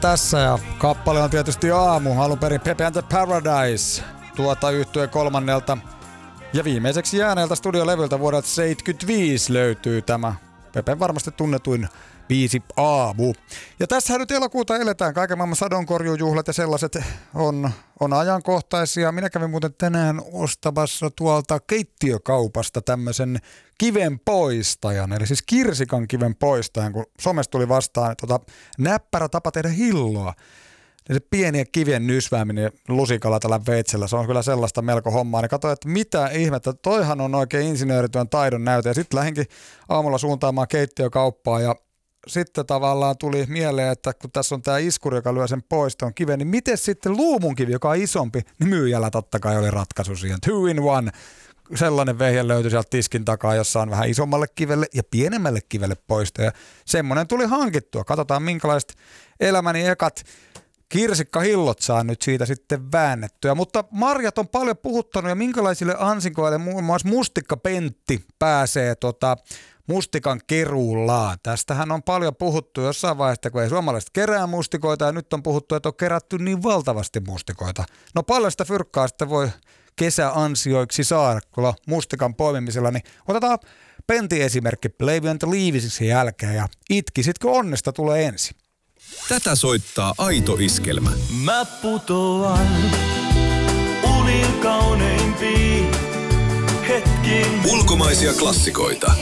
tässä ja kappale on tietysti Aamu, alun perin Pepe and the Paradise, yhtye kolmannelta ja viimeiseksi jääneeltä studiolevyltä vuodelta 1975 löytyy tämä Pepen varmasti tunnetuin biisi Aamu. Ja tässähän nyt elokuuta eletään, kaiken maailman sadonkorjuujuhlat ja sellaiset on ajankohtaisia. Minä kävin muuten tänään ostamassa tuolta keittiökaupasta tämmöisen kiven poistajan, eli siis kirsikan kiven poistajan, kun somesta tuli vastaan näppärä tapa tehdä hilloa. Ja se pieniä kivien nysvääminen lusikalla tällä veitsellä, se on kyllä sellaista melko hommaa. Niin katsoin, että mitä ihmettä, toihan on oikein insinöörityön taidon näyte. Ja sitten lähdinkin aamulla suuntaamaan keittiökauppaa ja sitten tavallaan tuli mieleen, että kun tässä on tämä iskuri, joka lyö sen pois ton kiven, niin miten sitten luumunkivi, joka on isompi, niin myyjällä totta kai oli ratkaisu siihen. 2-in-1. Sellainen vehje löytyi sieltä tiskin takaa, jossa on vähän isommalle kivelle ja pienemmälle kivelle poista. Ja semmoinen tuli hankittua. Katsotaan minkälaiset elämäni ekat kirsikkahillot saa nyt siitä sitten väännettyä. Mutta marjat on paljon puhuttanut ja minkälaisille ansikoille muun muassa mustikkapentti pääsee mustikan keruullaan. Tästähän on paljon puhuttu jossain vaiheessa, kun ei suomalaiset kerää mustikoita ja nyt on puhuttu, että on kerätty niin valtavasti mustikoita. No paljon sitä fyrkkaa sitten voi kesäansioiksi saada kyllä mustikan poimimisella, niin otetaan Pentin esimerkki Play and Leavesin jälkeen ja itkisitkö onnesta tulee ensin. Tätä soittaa Aito Iskelmä. Mä putoan unin kauneimpiin hetkiin. Ulkomaisia klassikoita